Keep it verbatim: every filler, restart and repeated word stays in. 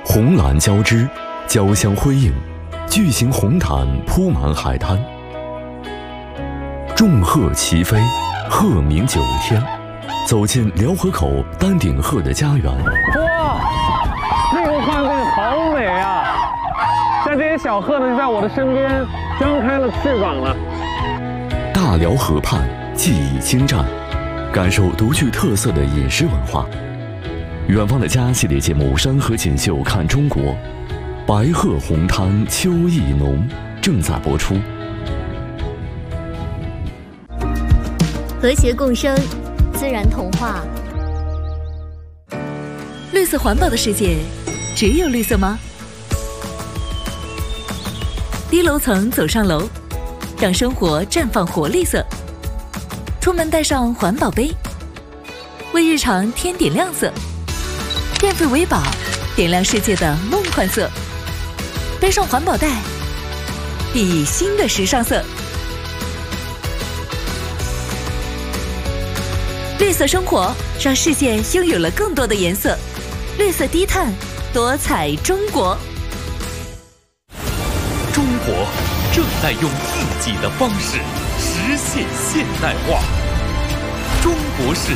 红蓝交织，交相辉映，巨型红毯铺满海滩。众鹤齐飞，鹤鸣九天。走进辽河口丹顶鹤的家园。 哇，这个画面好美啊！像这些小鹤呢，就在我的身边张开了翅膀了。 大辽河畔技艺精湛，感受独具特色的饮食文化。远方的家系列节目《山河锦绣看中国》，白鹤红滩秋意浓正在播出。 和谐共生，自然童话。 绿色环保的世界，只有绿色吗？低楼层走上楼，让生活绽放活力色。出门带上环保杯，为日常添点亮色。变废为宝，点亮世界的梦幻色。背上环保袋，熠熠新的时尚色。绿色生活让世界拥有了更多的颜色。绿色低碳，多彩中国。 中国正在用自己的方式实现现代化。中国式